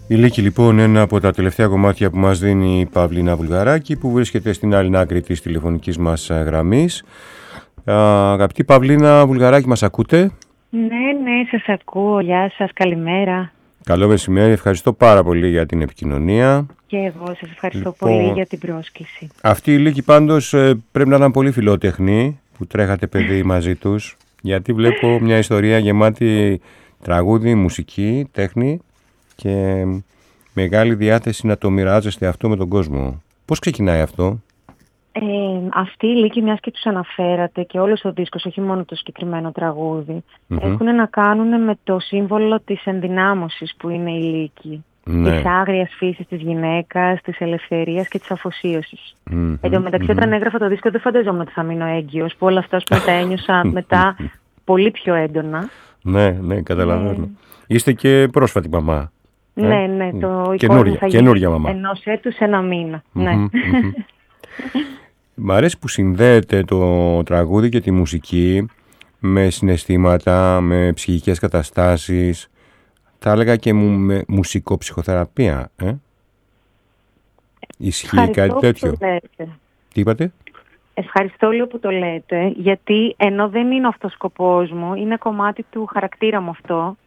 Η Λύκη λοιπόν, ένα από τα τελευταία κομμάτια που μας δίνει η Παυλίνα Βουλγαράκη, που βρίσκεται στην άλλη άκρη της τηλεφωνικής μας γραμμής. Αγαπητή Παυλίνα Βουλγαράκη, μας ακούτε? Ναι, σας ακούω. Γεια σας, καλημέρα. Καλό μεσημέρι, ευχαριστώ πάρα πολύ για την επικοινωνία. Και εγώ σας ευχαριστώ πολύ για την πρόσκληση. Αυτή η Λύκη πάντως πρέπει να ήταν πολύ φιλότεχνη που τρέχατε παιδί μαζί τους, γιατί βλέπω μια ιστορία γεμάτη τραγούδι, μουσική, τέχνη και μεγάλη διάθεση να το μοιράζεστε αυτό με τον κόσμο. Πώς ξεκινάει αυτό? Αυτή η Λύκη, μιας και τους αναφέρατε, και όλος ο δίσκος, όχι μόνο το συγκεκριμένο τραγούδι, έχουν να κάνουν με το σύμβολο της ενδυνάμωσης που είναι η Λύκη. Ναι. Της άγριας φύσης της γυναίκας, της ελευθερίας και της αφοσίωσης. Εν τω μεταξύ, όταν έγραφα το δίσκο δεν φανταζόμουν ότι θα μείνω έγκυος, που όλα αυτά που τα ένιωσα μετά πολύ πιο έντονα. Ναι, καταλαβαίνω. Είστε και πρόσφατη μαμά. Ναι, το καινούρια μαμά. 1 έτους 1 μήνα. Ναι. Μ' αρέσει που συνδέεται το τραγούδι και τη μουσική με συναισθήματα, με ψυχικές καταστάσεις. Θα έλεγα και με μουσικοψυχοθεραπεία. Ισχύει κάτι τέτοιο? Τι είπατε? Ευχαριστώ λίγο που το λέτε, γιατί ενώ δεν είναι αυτός ο σκοπός μου, είναι κομμάτι του χαρακτήρα μου αυτό.